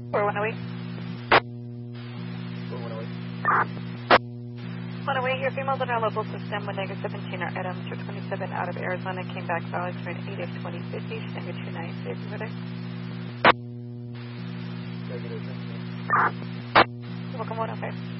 4108. 108, your females on our local system with negative 17 are items for 27 out of Arizona, came back valid for an 8 of 2050, Shanghai 29, safe over there. Negative. Welcome 105.